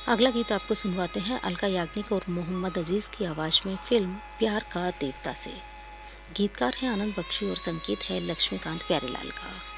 अगला गीत आपको सुनवाते हैं अलका याग्निक और मोहम्मद अजीज़ की आवाज़ में फिल्म प्यार का देवता से। गीतकार हैं आनंद बख्शी और संगीत है लक्ष्मीकांत प्यारेलाल का।